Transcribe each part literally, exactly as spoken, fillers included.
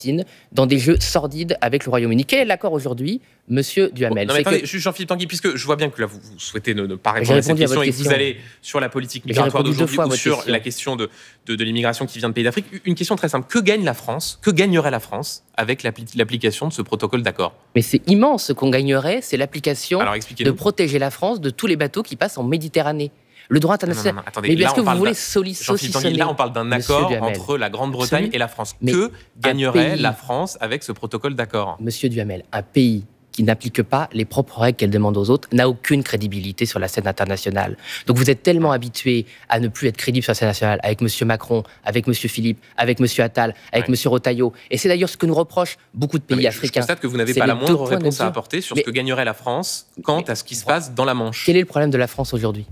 dans des jeux sordides avec le Royaume-Uni. Quel est l'accord aujourd'hui, monsieur Duhamel? Non, mais attendez, que... Jean-Philippe Tanguy, puisque je vois bien que là, vous, vous souhaitez ne, ne pas répondre à cette question, à et que question. vous allez sur la politique migratoire d'aujourd'hui ou sur question. la question de, de, de l'immigration qui vient de pays d'Afrique. Une question très simple. Que gagne la France, que gagnerait la France avec l'appli- l'application de ce protocole d'accord? Mais c'est immense. Ce qu'on gagnerait, c'est l'application Alors, de protéger la France de tous les bateaux qui passent en Méditerranée. Le droit international. Non, non, non, attendez, mais est-ce que vous voulez saucissonner? Là, on parle d'un accord entre la Grande-Bretagne et la France. Mais que gagnerait pays, la France avec ce protocole d'accord? Monsieur Duhamel, un pays qui n'applique pas les propres règles qu'elle demande aux autres n'a aucune crédibilité sur la scène internationale. Donc vous êtes tellement habitué à ne plus être crédible sur la scène nationale avec monsieur Macron, avec monsieur Philippe, avec monsieur Attal, avec ouais. monsieur Retailleau. Et c'est d'ailleurs ce que nous reprochent beaucoup de pays non, africains. Je constate que vous n'avez pas la moindre réponse à apporter sur mais, ce que gagnerait la France quant à ce qui se passe dans la Manche. Quel est le problème de la France aujourd'hui?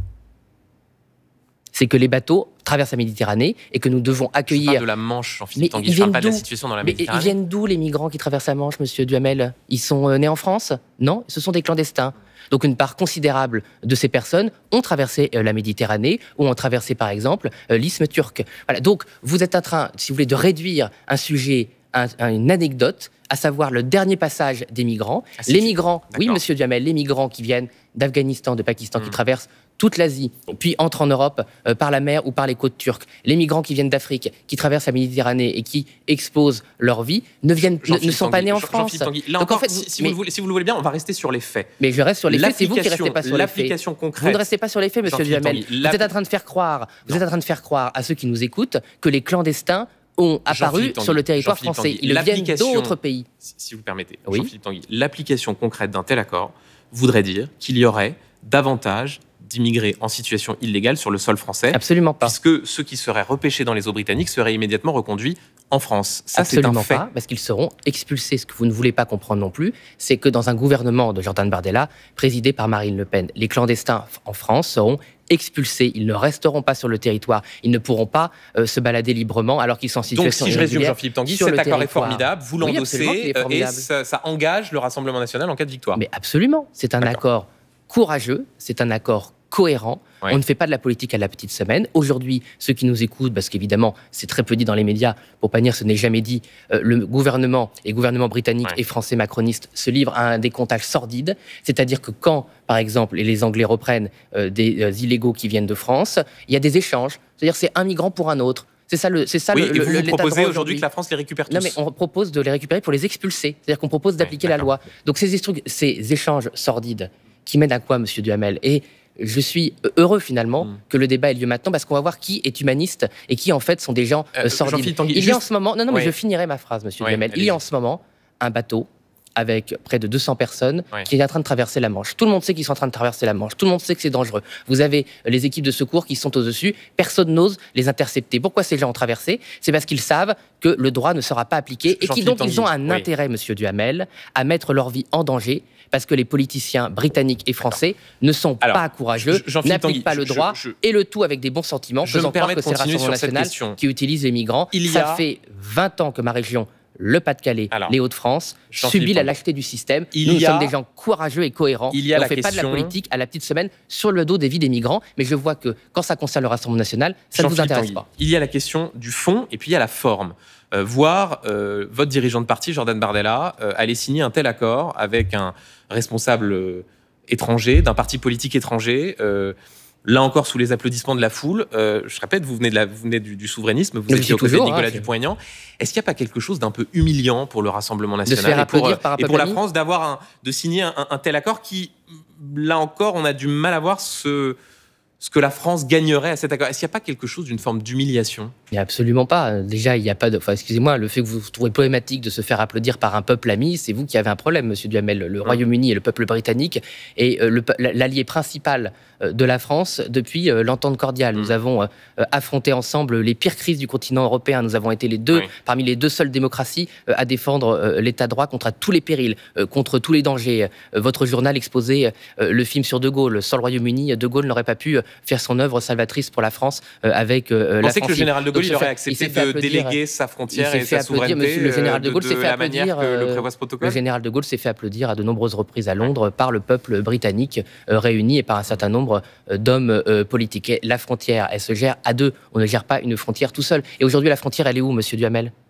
C'est que les bateaux traversent la Méditerranée et que nous devons accueillir... Je parle de la Manche, Jean-Philippe Tanguy, je ne parle pas de la situation dans la Méditerranée. Mais ils viennent d'où, les migrants qui traversent la Manche, monsieur Duhamel? Ils sont nés en France? Non, ce sont des clandestins. Donc une part considérable de ces personnes ont traversé la Méditerranée ou ont traversé, par exemple, l'isthme turc. Voilà. Donc vous êtes en train, si vous voulez, de réduire un sujet, un, une anecdote, à savoir le dernier passage des migrants. Ah, les migrants, oui, monsieur Duhamel, les migrants qui viennent d'Afghanistan, de Pakistan, mmh. qui traversent toute l'Asie, puis entrent en Europe euh, par la mer ou par les côtes turques. Les migrants qui viennent d'Afrique, qui traversent la Méditerranée et qui exposent leur vie, ne, viennent, ne, ne sont Tanguy, pas nés en Jean, France. Là Donc encore, en fait, si, si, mais, vous voulez, si vous le voulez bien, on va rester sur les faits. Mais je reste sur les faits, c'est vous qui ne restez pas sur les faits. Concrète, vous ne restez pas sur les faits, monsieur Duhamel. Vous êtes en train de faire croire, vous êtes en train de faire croire à ceux qui nous écoutent que les clandestins ont apparu sur le territoire français. Ils viennent d'autres pays. Si vous permettez, oui. Jean-Philippe Tanguy, l'application concrète d'un tel accord voudrait dire qu'il y aurait davantage d'immigrés en situation illégale sur le sol français. Absolument pas. Puisque ceux qui seraient repêchés dans les eaux britanniques seraient immédiatement reconduits en France. Ça, Absolument c'est un fait. Pas, parce qu'ils seront expulsés. Ce que vous ne voulez pas comprendre non plus, c'est que dans un gouvernement de Jordan Bardella, présidé par Marine Le Pen, les clandestins en France seront expulsés. Ils ne resteront pas sur le territoire. Ils ne pourront pas euh, se balader librement alors qu'ils sont en situation Donc, si je résume, irrégulière. Jean-Philippe Tanguy, cet accord est formidable, vous l'endossez oui, et ça, ça engage le Rassemblement national en cas de victoire. Mais absolument. C'est un accord courageux, c'est un accord cohérent. Oui. On ne fait pas de la politique à la petite semaine. Aujourd'hui, ceux qui nous écoutent, parce qu'évidemment, c'est très peu dit dans les médias, pour pas dire ce n'est jamais dit, euh, le gouvernement et gouvernement britannique oui. et français macronistes se livrent à un décomptage sordide. C'est-à-dire que quand, par exemple, les Anglais reprennent euh, des euh, illégaux qui viennent de France, il y a des échanges. C'est-à-dire c'est un migrant pour un autre. C'est ça le, c'est ça oui, le, et vous, le, vous proposez aujourd'hui que la France les récupère tous. Non, mais on propose de les récupérer pour les expulser. C'est-à-dire qu'on propose d'appliquer oui, la loi. Donc ces, ces échanges sordides qui mènent à quoi, monsieur Duhamel? Et je suis heureux finalement mmh. que le débat ait lieu maintenant parce qu'on va voir qui est humaniste et qui en fait sont des gens euh, sordides. Tanguy, il y a juste... en ce moment, non non oui. mais je finirai ma phrase, monsieur oui, Duhamel. Il y a en ce moment un bateau avec près de deux cents personnes oui. qui est en train de traverser la Manche. Tout le monde sait qu'ils sont en train de traverser la Manche. Tout le monde sait que c'est dangereux. Vous avez les équipes de secours qui sont au-dessus. Personne n'ose les intercepter. Pourquoi ces gens ont traversé? C'est parce qu'ils savent que le droit ne sera pas appliqué et qu'ils donc ils ont un oui. intérêt, monsieur Duhamel, à mettre leur vie en danger parce que les politiciens britanniques et français ne sont Alors, pas courageux, n'appliquent Tanguy, pas le droit je, je, et le tout avec des bons sentiments, faisant croire que c'est le Rassemblement national qui utilise les migrants. Il Ça a... fait vingt ans que ma région, le Pas-de-Calais, Alors, les Hauts-de-France, subit la lâcheté du système. Il Nous, nous a... sommes des gens courageux et cohérents. Il y a et on la ne fait question... pas de la politique à la petite semaine sur le dos des vies des migrants. Mais je vois que quand ça concerne le Rassemblement national, ça ne vous intéresse Tanguy. pas. Il y a la question du fond et puis il y a la forme. Euh, voir euh, votre dirigeant de parti, Jordan Bardella, euh, aller signer un tel accord avec un responsable euh, étranger, d'un parti politique étranger, euh, là encore sous les applaudissements de la foule. Euh, je répète, vous venez, de la, vous venez du, du souverainisme, vous étiez aux côtés de Nicolas hein, Dupont-Aignan. Est-ce qu'il n'y a pas quelque chose d'un peu humiliant pour le Rassemblement national et pour, par et pour la France d'avoir un, de signer un, un tel accord qui, là encore, on a du mal à voir ce... ce que la France gagnerait à cet accord. Est-ce qu'il n'y a pas quelque chose d'une forme d'humiliation? Il n'y a absolument pas. Déjà, il n'y a pas de... Enfin, excusez-moi, le fait que vous trouvez problématique de se faire applaudir par un peuple ami, c'est vous qui avez un problème, monsieur Duhamel. Le Royaume-Uni et le peuple britannique est le, l'allié principal de la France depuis l'entente cordiale. Mmh. Nous avons affronté ensemble les pires crises du continent européen. Nous avons été les deux, oui. parmi les deux seules démocraties à défendre l'état de droit contre tous les périls, contre tous les dangers. Votre journal exposait le film sur De Gaulle. Sans le Royaume-Uni, De Gaulle n'aurait pas pu faire son œuvre salvatrice pour la France avec Euh, Vous pensez que le général de Gaulle il aurait accepté il de déléguer sa frontière et sa souveraineté Monsieur, le général de Gaulle de, s'est de fait la applaudir, manière que le prévoit ce protocole? Le général de Gaulle s'est fait applaudir à de nombreuses reprises à Londres par le peuple britannique euh, réuni et par un certain nombre euh, d'hommes euh, politiques. Et la frontière, elle se gère à deux. On ne gère pas une frontière tout seul. Et aujourd'hui, la frontière, elle est où, monsieur Duhamel?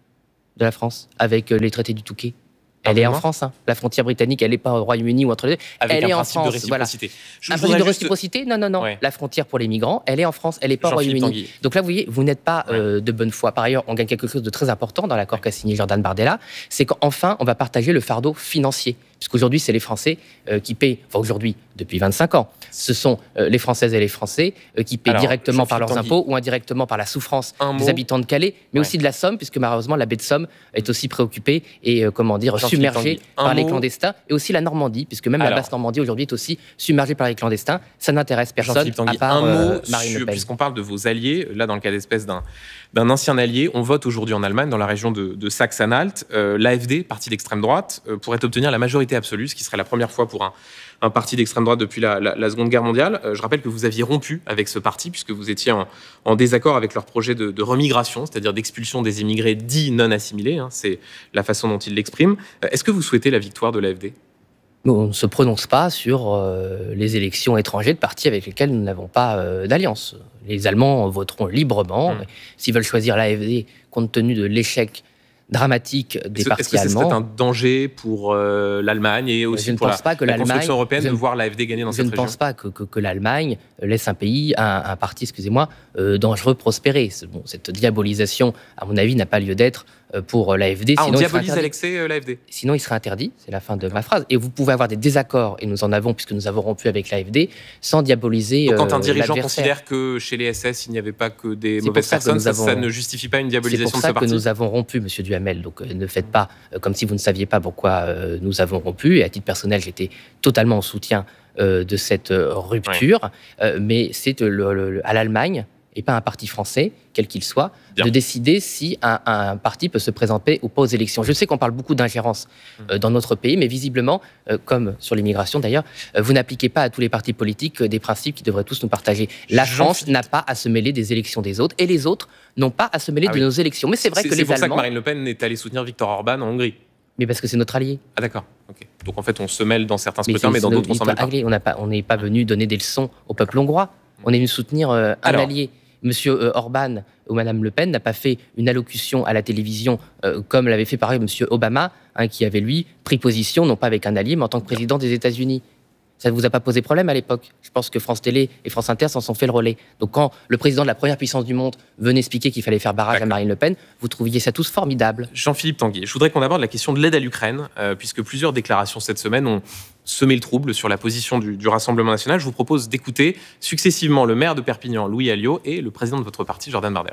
de la France avec les traités du Touquet. Elle est en France. Hein. La frontière britannique, elle n'est pas au Royaume-Uni ou entre les deux. Avec elle un est principe en France. de réciprocité. Voilà. Un principe de réciprocité Non, non, non. Ouais. La frontière pour les migrants, elle est en France, elle n'est pas au Royaume-Uni. Donc là, vous voyez, vous n'êtes pas ouais. euh, de bonne foi. Par ailleurs, on gagne quelque chose de très important dans l'accord ouais. qu'a signé Jordan Bardella, c'est qu'enfin, on va partager le fardeau financier. Puisqu'aujourd'hui, c'est les Français euh, qui paient, enfin aujourd'hui, depuis vingt-cinq ans, ce sont euh, les Françaises et les Français euh, qui paient Alors, directement par leurs impôts ou indirectement par la souffrance un des mot. habitants de Calais, mais ouais. aussi de la Somme, puisque malheureusement, la baie de Somme est aussi préoccupée et, euh, comment dire, submergée par les clandestins, et aussi la Normandie, puisque même Alors, la basse Normandie aujourd'hui est aussi submergée par les clandestins. Ça n'intéresse personne, à part un euh, mot Marine sur, Le Pen. Puisqu'on parle de vos alliés, là, dans le cas d'espèce d'un, d'un ancien allié, on vote aujourd'hui en Allemagne, dans la région de, de Saxe-Anhalt. Euh, L'A F D, parti d'extrême droite, euh, pourrait obtenir la majorité absolue, ce qui serait la première fois pour un, un parti d'extrême droite depuis la, la, la Seconde Guerre mondiale. Euh, je rappelle que vous aviez rompu avec ce parti, puisque vous étiez en, en désaccord avec leur projet de, de remigration, c'est-à-dire d'expulsion des immigrés dits non assimilés. Hein, c'est la façon dont ils l'expriment. Euh, est-ce que vous souhaitez la victoire de l'A F D ? On ne se prononce pas sur euh, les élections étrangères de partis avec lesquels nous n'avons pas euh, d'alliance. Les Allemands voteront librement. Mmh. S'ils veulent choisir l'A F D, compte tenu de l'échec dramatique des est-ce, partis est-ce que allemands... Est-ce que c'est un danger pour euh, l'Allemagne et aussi pour la, la construction européenne de voir l'A F D gagner dans cette région ? Je ne pense pas que, que, que l'Allemagne laisse un pays, un, un parti, excusez-moi, euh, dangereux prospérer. Bon, cette diabolisation, à mon avis, n'a pas lieu d'être pour l'A F D. Ah, sinon, on diabolise à l'excès euh, l'A F D. Sinon, il serait interdit. C'est la fin de ma phrase. Et vous pouvez avoir des désaccords, et nous en avons puisque nous avons rompu avec l'A F D, sans diaboliser Donc, quand un euh, dirigeant l'adversaire. considère que chez les S S, il n'y avait pas que des c'est mauvaises ça personnes, ça, avons... ça ne justifie pas une diabolisation de ce parti. C'est pour ça que nous avons rompu, Monsieur Duhamel. Donc, euh, ne faites pas euh, comme si vous ne saviez pas pourquoi euh, nous avons rompu. Et à titre personnel, j'étais totalement en soutien euh, de cette euh, rupture. Ouais. Euh, mais c'est euh, le, le, à l'Allemagne, et pas un parti français, quel qu'il soit, Bien. de décider si un, un parti peut se présenter ou pas aux élections. Je sais qu'on parle beaucoup d'ingérence euh, dans notre pays, mais visiblement, euh, comme sur l'immigration d'ailleurs, euh, vous n'appliquez pas à tous les partis politiques euh, des principes qui devraient tous nous partager. La Jean France Philippe. n'a pas à se mêler des élections des autres, et les autres n'ont pas à se mêler ah de oui. nos élections. Mais c'est vrai c'est, que c'est les pour Allemands... ça que Marine Le Pen est allée soutenir Viktor Orban en Hongrie. Mais parce que c'est notre allié. Ah d'accord. Okay. Donc en fait, on se mêle dans certains scrutins, mais, mais dans d'autres, on s'en mêle pas. Allié. On n'a pas. On n'est pas venu donner des leçons au peuple hongrois. On est venu soutenir euh, un Alors, allié. Monsieur Orban ou Madame Le Pen n'a pas fait une allocution à la télévision euh, comme l'avait fait par exemple Monsieur Obama, hein, qui avait lui pris position non pas avec un allié, mais en tant que président des États-Unis. Ça ne vous a pas posé problème à l'époque ? Je pense que France Télé et France Inter s'en sont fait le relais. Donc quand le président de la première puissance du monde venait expliquer qu'il fallait faire barrage D'accord. à Marine Le Pen, vous trouviez ça tous formidable. Jean-Philippe Tanguy, je voudrais qu'on aborde la question de l'aide à l'Ukraine, euh, puisque plusieurs déclarations cette semaine ont semé le trouble sur la position du, du Rassemblement national. Je vous propose d'écouter successivement le maire de Perpignan, Louis Alliot, et le président de votre parti, Jordan Bardella.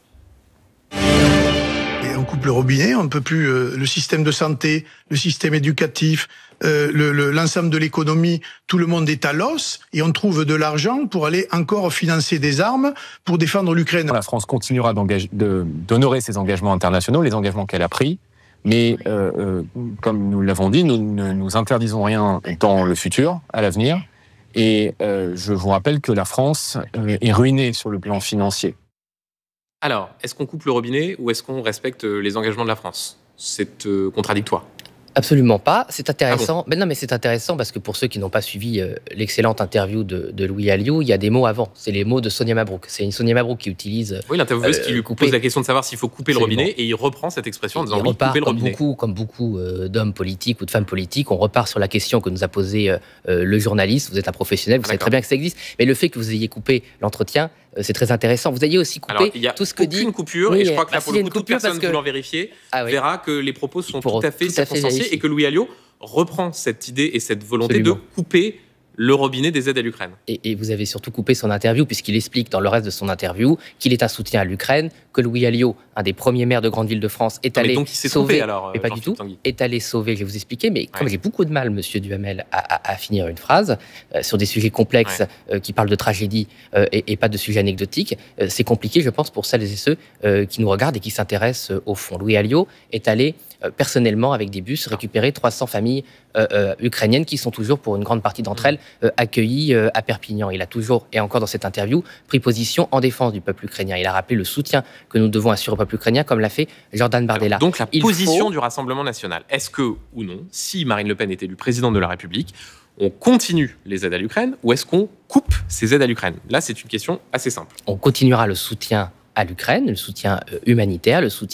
Et on coupe le robinet, on ne peut plus... Euh, le système de santé, le système éducatif... Euh, le, le, l'ensemble de l'économie, tout le monde est à l'os et on trouve de l'argent pour aller encore financer des armes pour défendre l'Ukraine. La France continuera de, d'honorer ses engagements internationaux, les engagements qu'elle a pris, mais euh, euh, comme nous l'avons dit, nous ne nous interdisons rien dans le futur, à l'avenir, et euh, je vous rappelle que la France euh, est ruinée sur le plan financier. Alors, est-ce qu'on coupe le robinet ou est-ce qu'on respecte les engagements de la France ? C'est euh, contradictoire. Absolument pas. C'est intéressant. Ah bon mais non, mais c'est intéressant parce que pour ceux qui n'ont pas suivi euh, l'excellente interview de, de Louis Alliot, il y a des mots avant. C'est les mots de Sonia Mabrouk. C'est une Sonia Mabrouk qui utilise. Oui, l'intervieweuse euh, qui lui couper. pose la question de savoir s'il faut couper le robinet et il reprend cette expression en disant oui, couper le robinet. Beaucoup, comme beaucoup euh, d'hommes politiques ou de femmes politiques, on repart sur la question que nous a posée euh, le journaliste. Vous êtes un professionnel, vous ah, savez très bien que ça existe. Mais le fait que vous ayez coupé l'entretien, euh, c'est très intéressant. Vous ayez aussi coupé Alors, il y a tout ce que dit. Aucune coupure oui, et je crois que là, pour le coup, toute personne que... voulant vérifier ah, oui. verra que les propos sont pour tout à fait circonstanciés et que Louis Alliot reprend cette idée et cette volonté Absolument. de couper le robinet des aides à l'Ukraine. Et, et vous avez surtout coupé son interview, puisqu'il explique dans le reste de son interview qu'il est un soutien à l'Ukraine, que Louis Alliot, un des premiers maires de grande ville de France, est non, allé donc il s'est sauver, trompé, alors, mais pas du tout, Tanguy. est allé sauver, je vais vous expliquer, mais comme ouais. j'ai beaucoup de mal, monsieur Duhamel, à, à, à finir une phrase, euh, sur des sujets complexes, ouais. euh, qui parlent de tragédie euh, et, et pas de sujets anecdotiques, euh, c'est compliqué, je pense, pour celles et ceux euh, qui nous regardent et qui s'intéressent euh, au fond. Louis Alliot est allé euh, personnellement, avec des bus, récupérer trois cents familles euh, euh, ukrainiennes qui sont toujours, pour une grande partie d'entre elles, euh, accueillies euh, à Perpignan. Il a toujours, et encore dans cette interview, pris position en défense du peuple ukrainien. Il a rappelé le soutien que nous devons assurer au peuple ukrainien, comme l'a fait Jordan Bardella. Alors, donc la Il position faut... du Rassemblement national, est-ce que, ou non, si Marine Le Pen est élue présidente de la République, on continue les aides à l'Ukraine ou est-ce qu'on coupe ces aides à l'Ukraine ? Là, c'est une question assez simple. On continuera le soutien à l'Ukraine, le soutien humanitaire, le soutien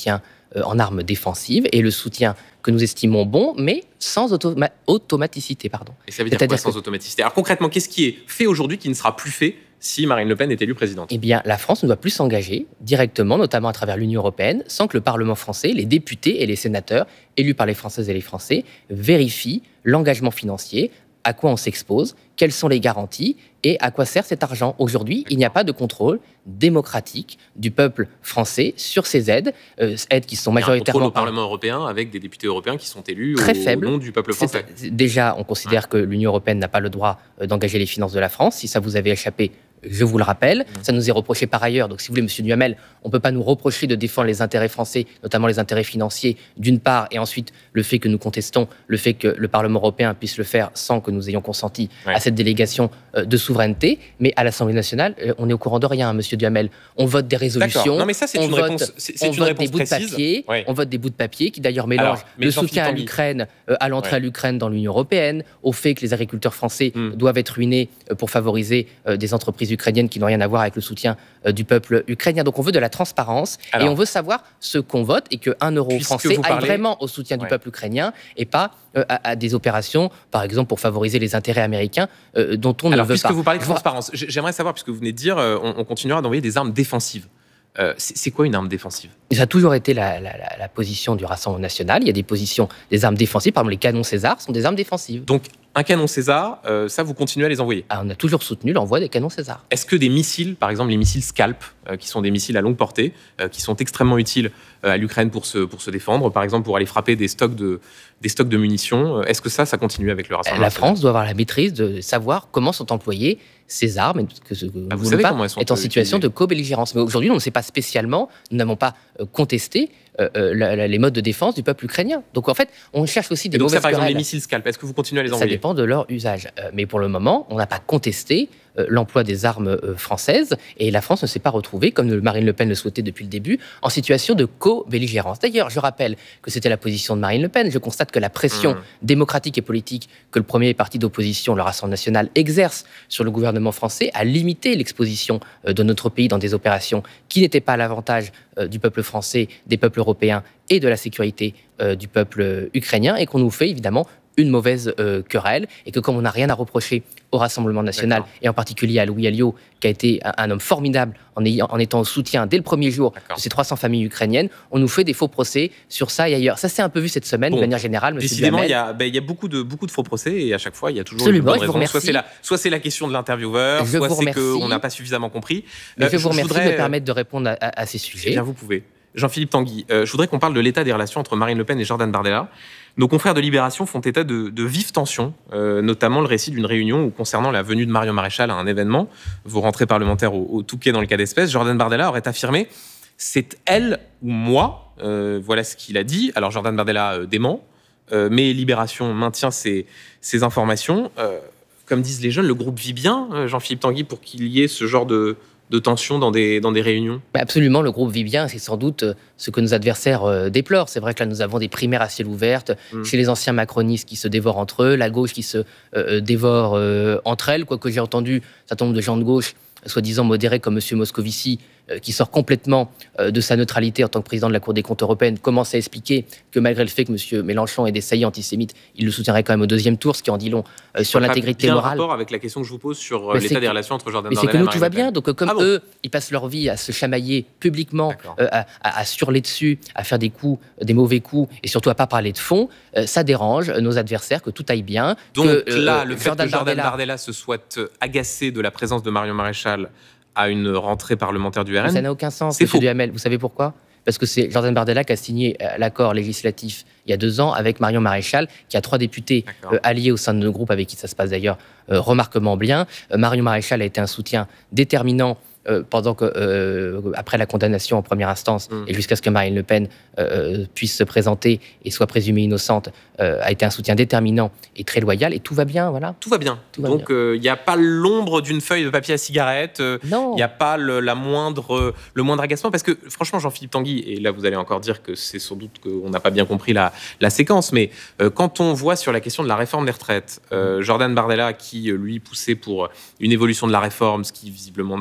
euh, en armes défensives et le soutien que nous estimons bon, mais sans automa- automaticité. Pardon. Et ça veut dire quoi sans que... automaticité? Alors concrètement, qu'est-ce qui est fait aujourd'hui qui ne sera plus fait si Marine Le Pen est élue présidente? Eh bien, la France ne doit plus s'engager directement, notamment à travers l'Union européenne, sans que le Parlement français, les députés et les sénateurs, élus par les Françaises et les Français, vérifient l'engagement financier, à quoi on s'expose, quelles sont les garanties et à quoi sert cet argent. Aujourd'hui, il n'y a pas de contrôle démocratique du peuple français sur ces aides, euh, aides qui sont majoritairement... Il y a un contrôle au Parlement européen avec des députés européens qui sont élus très au, faible. au nom du peuple français. C'est, déjà, on considère ouais. que l'Union européenne n'a pas le droit d'engager les finances de la France. Si ça vous avait échappé, je vous le rappelle. Mmh. Ça nous est reproché par ailleurs. Donc, si vous voulez, M. Duhamel, on ne peut pas nous reprocher de défendre les intérêts français, notamment les intérêts financiers, d'une part, et ensuite le fait que nous contestons, le fait que le Parlement européen puisse le faire sans que nous ayons consenti ouais. à cette délégation de souveraineté. Mais à l'Assemblée nationale, on est au courant de rien, hein, M. Duhamel. On vote des résolutions. D'accord. Non, mais ça, c'est on une vote, réponse, c'est, c'est on une vote réponse des bouts de papier. Ouais. On vote des bouts de papier qui d'ailleurs mélangent Alors, le soutien à l'Ukraine, euh, à l'entrée ouais. à l'Ukraine dans l'Union européenne, au fait que les agriculteurs français mm. doivent être ruinés euh, pour favoriser euh, des entreprises ukrainiennes qui n'ont rien à voir avec le soutien euh, du peuple ukrainien. Donc on veut de la transparence Alors, et on veut savoir ce qu'on vote et qu'un euro français parlez... aille vraiment au soutien ouais. du peuple ukrainien et pas euh, à, à des opérations, par exemple, pour favoriser les intérêts américains euh, dont on Alors, ne veut puisque pas. vous parlez de transparence, j'aimerais savoir, puisque vous venez de dire, euh, on, on continuera d'envoyer des armes défensives. Euh, c'est, c'est quoi une arme défensive? Ça a toujours été la, la, la, la position du Rassemblement national. Il y a des positions, des armes défensives. Par exemple, les canons César sont des armes défensives. Donc, un canon César, euh, ça, vous continuez à les envoyer? Ah, on a toujours soutenu l'envoi des canons César. Est-ce que des missiles, par exemple les missiles Scalp, euh, qui sont des missiles à longue portée, euh, qui sont extrêmement utiles euh, à l'Ukraine pour se, pour se défendre, par exemple pour aller frapper des stocks de, des stocks de munitions, euh, est-ce que ça, ça continue avec le Rassemblement La national? France doit avoir la maîtrise de savoir comment sont employées ces armes, et que ce que ah, vous savez pas comment elles sont est en situation utilisées. de co-belligérance. Mais aujourd'hui, on ne sait pas spécialement, nous n'avons pas euh, contesté euh, la, la, les modes de défense du peuple ukrainien. Donc en fait, on cherche aussi des donc mauvaises ça, par exemple, querelles. les missiles Scalp, est-ce que vous continuez à les Ça envoyer? dépend de leur usage. Euh, mais pour le moment, on n'a pas contesté euh, l'emploi des armes euh, françaises et la France ne s'est pas retrouvée, comme Marine Le Pen le souhaitait depuis le début, en situation de co-belligérance. D'ailleurs, je rappelle que c'était la position de Marine Le Pen. Je constate que la pression mmh. démocratique et politique que le premier parti d'opposition, le Rassemblement national, exerce sur le gouvernement français a limité l'exposition euh, de notre pays dans des opérations qui n'étaient pas à l'avantage euh, du peuple français, des peuples européens et de la sécurité euh, du peuple euh, ukrainien, et qu'on nous fait évidemment une mauvaise euh, querelle, et que comme on n'a rien à reprocher au Rassemblement national, D'accord. et en particulier à Louis Alliot, qui a été un, un homme formidable en, ayant, en étant au soutien dès le premier jour D'accord. de ces trois cents familles ukrainiennes, on nous fait des faux procès sur ça et ailleurs. Ça s'est un peu vu cette semaine, bon, de manière générale, monsieur Décidément, il y a, ben, il y a beaucoup, de, beaucoup de faux procès, et à chaque fois, il y a toujours Absolument, une bonne raison. Soit c'est, la, soit c'est la question de l'intervieweur, je soit c'est qu'on n'a pas suffisamment compris. Mais euh, je vous remercie voudrais... de me permettre de répondre à, à, à ces sujets. Eh bien, vous pouvez. Jean-Philippe Tanguy, euh, je voudrais qu'on parle de l'état des relations entre Marine Le Pen et Jordan Bardella. Nos confrères de Libération font état de, de vives tensions, euh, notamment le récit d'une réunion où, concernant la venue de Marion Maréchal à un événement, vos rentrées parlementaires au, au Touquet dans le cas d'espèce, Jordan Bardella aurait affirmé « c'est elle ou moi euh, ». Voilà ce qu'il a dit. Alors Jordan Bardella euh, dément, euh, mais Libération maintient ces, ces informations. Euh, comme disent les jeunes, le groupe vit bien, euh, Jean-Philippe Tanguy, pour qu'il y ait ce genre de... de tension dans des, dans des réunions? Absolument, le groupe vit bien, c'est sans doute ce que nos adversaires euh, déplorent. C'est vrai que là, nous avons des primaires à ciel ouvert, mmh. chez les anciens macronistes qui se dévorent entre eux, la gauche qui se euh, dévore euh, entre elles, quoique j'ai entendu un certain nombre de gens de gauche, soi-disant modérés comme M. Moscovici, euh, qui sort complètement euh, de sa neutralité en tant que président de la Cour des comptes européenne, commence à expliquer que malgré le fait que M. Mélenchon ait des saillies antisémites, il le soutiendrait quand même au deuxième tour, ce qui en dit long euh, sur l'intégrité bien morale. Un rapport avec la question que je vous pose sur euh, l'état des relations entre Jordan Bardella et Marine Le Pen. Mais c'est que nous, tout va bien. Donc, comme ah bon eux, ils passent leur vie à se chamailler publiquement, euh, à, à, à surler dessus, à faire des coups, des mauvais coups, et surtout à pas parler de fond, euh, ça dérange nos adversaires, que tout aille bien. Donc que, là, euh, le fait Jordan que Jordan Bardella, Bardella se soit agacé de la présence de Marion Maréchal à une rentrée parlementaire du R N, ça n'a aucun sens, c'est M. faux. Duhamel. Vous savez pourquoi? Parce que c'est Jordan Bardella qui a signé l'accord législatif il y a deux ans avec Marion Maréchal, qui a trois députés euh, alliés au sein de nos groupes, avec qui ça se passe d'ailleurs euh, remarquablement bien. Euh, Marion Maréchal a été un soutien déterminant euh, pendant que, euh, après la condamnation en première instance, mmh. et jusqu'à ce que Marine Le Pen euh, puisse se présenter et soit présumée innocente, euh, a été un soutien déterminant et très loyal, et tout va bien, voilà. Tout va bien. Tout va Donc il bien. n'y euh, a pas l'ombre d'une feuille de papier à cigarette, il euh, n'y a pas le, la moindre, le moindre agacement, parce que franchement, Jean-Philippe Tanguy, et là vous allez encore dire que c'est sans doute qu'on n'a pas bien compris la, la séquence, mais euh, quand on voit sur la question de la réforme des retraites, euh, Jordan Bardella qui, lui, poussait pour une évolution de la réforme, ce qui visiblement ne sera finalement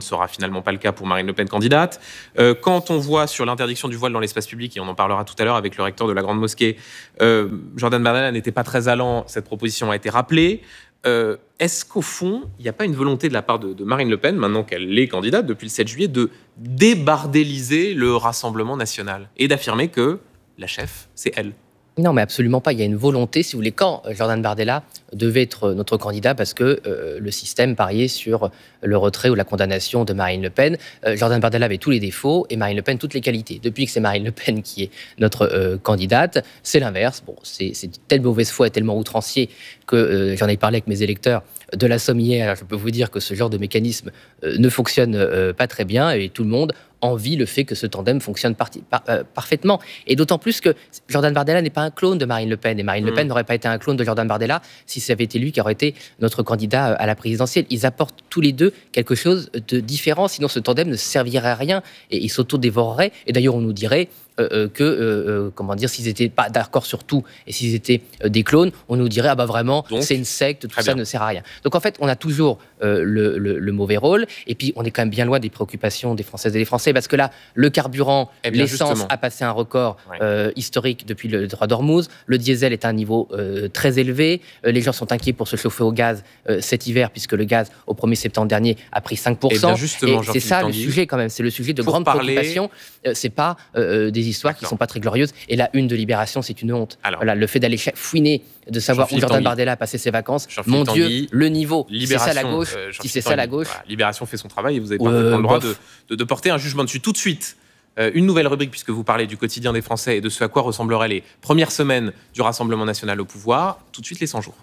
finalement pas le cas pour Marine Le Pen candidate. Euh, quand on voit sur l'interdiction du voile dans l'espace public, et on en parlera tout à l'heure avec le recteur de la Grande Mosquée, euh, Jordan Bardella n'était pas très allant, cette proposition a été rappelée. Euh, est-ce qu'au fond, il n'y a pas une volonté de la part de, de Marine Le Pen, maintenant qu'elle est candidate depuis le sept juillet, de débardéliser le Rassemblement national et d'affirmer que la chef, c'est elle? Non, mais absolument pas. Il y a une volonté, si vous voulez, quand Jordan Bardella devait être notre candidat, parce que euh, le système pariait sur le retrait ou la condamnation de Marine Le Pen. Euh, Jordan Bardella avait tous les défauts et Marine Le Pen toutes les qualités. Depuis que c'est Marine Le Pen qui est notre euh, candidate, c'est l'inverse. Bon, c'est, c'est telle mauvaise foi et tellement outrancier que euh, j'en ai parlé avec mes électeurs de la Somme hier. Je peux vous dire que ce genre de mécanisme euh, ne fonctionne euh, pas très bien et tout le monde envie le fait que ce tandem fonctionne par, par, euh, parfaitement. Et d'autant plus que Jordan Bardella n'est pas un clone de Marine Le Pen. Et Marine mmh. Le Pen n'aurait pas été un clone de Jordan Bardella si ça avait été lui qui aurait été notre candidat à la présidentielle. Ils apportent tous les deux quelque chose de différent. Sinon, ce tandem ne servirait à rien et ils s'auto-dévoreraient. Et d'ailleurs, on nous dirait euh, que, euh, comment dire, s'ils n'étaient pas d'accord sur tout et s'ils étaient euh, des clones, on nous dirait, ah bah vraiment, donc, c'est une secte, tout ça bien. Ne sert à rien. Donc en fait, on a toujours euh, le, le, le mauvais rôle. Et puis, on est quand même bien loin des préoccupations des Françaises et des Français. Parce que là, le carburant, eh bien, l'essence justement. a passé un record ouais. euh, historique depuis le droit d'Ormuz. Le diesel est à un niveau euh, très élevé. Euh, les gens sont inquiets pour se chauffer au gaz euh, cet hiver, puisque le gaz, au premier septembre dernier, a pris cinq pour cent. Eh bien, et c'est ça Tanguy, le sujet quand même. C'est le sujet de grande parler... préoccupation. Euh, c'est pas euh, des histoires D'accord. qui sont pas très glorieuses. Et la une de Libération, c'est une honte. Alors, voilà, le fait d'aller fouiner, de savoir où Jordan Tanguy. Bardella a passé ses vacances. Mon Dieu, Tanguy, le niveau. Libération, c'est ça la gauche. Euh, si c'est ça la gauche. Voilà, Libération fait son travail et vous avez parfaitement euh, le droit de, de, de porter un jugement dessus. Tout de suite, euh, une nouvelle rubrique, puisque vous parlez du quotidien des Français et de ce à quoi ressembleraient les premières semaines du Rassemblement national au pouvoir. Tout de suite, les cent jours.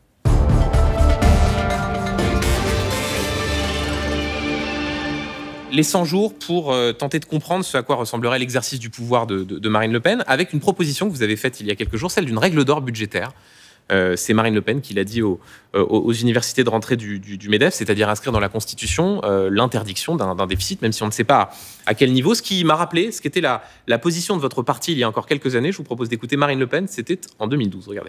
Les cent jours pour euh, tenter de comprendre ce à quoi ressemblerait l'exercice du pouvoir de, de, de Marine Le Pen, avec une proposition que vous avez faite il y a quelques jours, celle d'une règle d'or budgétaire. Euh, c'est Marine Le Pen qui l'a dit aux, aux, aux universités de rentrée du, du, du MEDEF, c'est-à-dire inscrire dans la Constitution euh, l'interdiction d'un, d'un déficit, même si on ne sait pas à, à quel niveau. Ce qui m'a rappelé ce qu'était la, la position de votre parti il y a encore quelques années. Je vous propose d'écouter Marine Le Pen, c'était en deux mille douze. Regardez.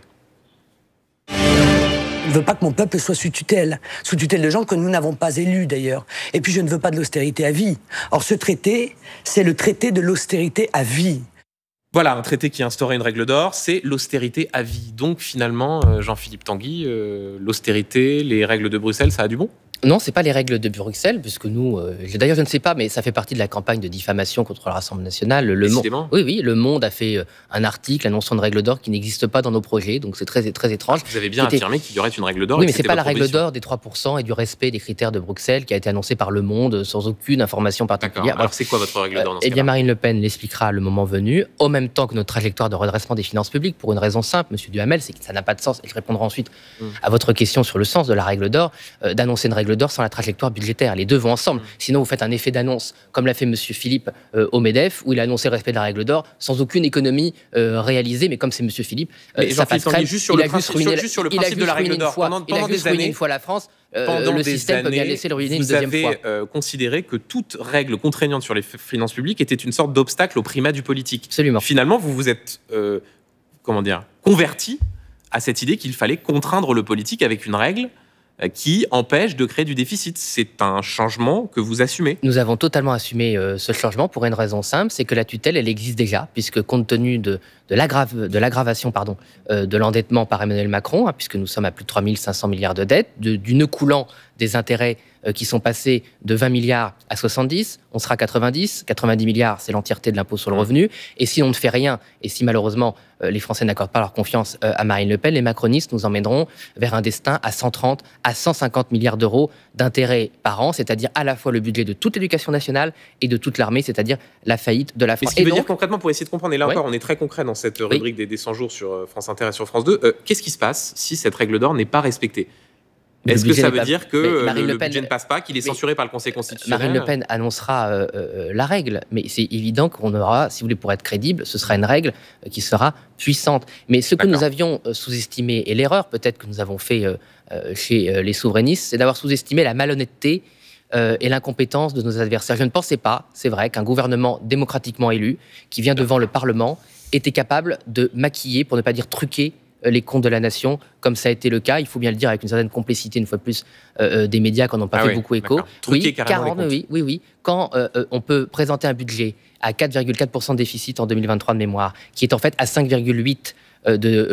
Je ne veux pas que mon peuple soit sous tutelle, sous tutelle de gens que nous n'avons pas élus d'ailleurs. Et puis je ne veux pas de l'austérité à vie. Or ce traité, c'est le traité de l'austérité à vie. Voilà, un traité qui instaurait une règle d'or, c'est l'austérité à vie. Donc finalement, Jean-Philippe Tanguy, euh, l'austérité, les règles de Bruxelles, ça a du bon ? Non, c'est pas les règles de Bruxelles, puisque nous, euh, d'ailleurs je ne sais pas, mais ça fait partie de la campagne de diffamation contre le Rassemblement national. Le Monde, oui, oui, Le Monde a fait euh, un article annonçant une règle d'or qui n'existe pas dans nos projets, donc c'est très, très étrange. Vous avez bien C'était... affirmé qu'il y aurait une règle d'or. Oui, mais c'est pas la règle d'or des trois pour cent et du respect des critères de Bruxelles qui a été annoncée par Le Monde sans aucune information particulière. D'accord. Alors c'est quoi votre règle d'or dans ce Eh bien, Marine Le Pen l'expliquera le moment venu, en même temps que notre trajectoire de redressement des finances publiques, pour une raison simple, Monsieur Duhamel, c'est que ça n'a pas de sens. Et je répondrai ensuite mmh. à votre question sur le sens de la règle d'or, euh, d'annoncer une règle d'or sans la trajectoire budgétaire. Les deux vont ensemble. Mmh. Sinon, vous faites un effet d'annonce, comme l'a fait M. Philippe euh, au MEDEF, où il a annoncé le respect de la règle d'or sans aucune économie euh, réalisée. Mais comme c'est M. Philippe, euh, ça passe crème. Juste sur, il le principe, ruiné, sur, sur le principe de la règle d'or. Fois, pendant, pendant il a juste ruiné une fois la France. Euh, pendant le des système années, peut bien laisser le ruiner une deuxième fois. Vous avez euh, considéré que toute règle contraignante sur les finances publiques était une sorte d'obstacle au primat du politique. Absolument. Finalement, vous vous êtes, euh, comment dire, converti à cette idée qu'il fallait contraindre le politique avec une règle qui empêche de créer du déficit. C'est un changement que vous assumez. Nous avons totalement assumé euh, ce changement pour une raison simple, c'est que la tutelle, elle existe déjà, puisque compte tenu de, de, l'aggrave, de l'aggravation pardon, euh, de l'endettement par Emmanuel Macron, hein, puisque nous sommes à plus de trois mille cinq cents milliards de dettes, de, du nœud coulant des intérêts euh, qui sont passés de vingt milliards à soixante-dix, on sera à quatre-vingt-dix. quatre-vingt-dix milliards, c'est l'entièreté de l'impôt sur le revenu. Et si on ne fait rien, et si malheureusement euh, les Français n'accordent pas leur confiance euh, à Marine Le Pen, les macronistes nous emmèneront vers un destin à cent trente à cent cinquante milliards d'euros d'intérêts par an, c'est-à-dire à la fois le budget de toute l'éducation nationale et de toute l'armée, c'est-à-dire la faillite de la France. Mais ce qui et veut donc, dire concrètement, pour essayer de comprendre, et là ouais. encore, on est très concret dans cette rubrique oui. des, des cent jours sur France Inter et sur France deux, euh, qu'est-ce qui se passe si cette règle d'or n'est pas respectée ? Est-ce que ça veut pas... dire que le, le Pen... budget ne passe pas, qu'il est censuré mais... par le Conseil constitutionnel ? Marine Le Pen annoncera euh, euh, la règle, mais c'est évident qu'on aura, si vous voulez, pour être crédible, ce sera une règle qui sera puissante. Mais ce que D'accord. nous avions sous-estimé, et l'erreur peut-être que nous avons fait euh, chez euh, les souverainistes, c'est d'avoir sous-estimé la malhonnêteté euh, et l'incompétence de nos adversaires. Je ne pensais pas, c'est vrai, qu'un gouvernement démocratiquement élu, qui vient devant le Parlement, était capable de maquiller, pour ne pas dire truquer, les comptes de la nation, comme ça a été le cas, il faut bien le dire, avec une certaine complicité, une fois de plus, euh, des médias qui n'en ont pas ah fait oui, beaucoup écho. Truquer oui, carrément quarante, les comptes. oui, oui, oui. Quand euh, on peut présenter un budget à quatre virgule quatre pour cent de déficit en deux mille vingt-trois de mémoire, qui est en fait à cinq virgule huit de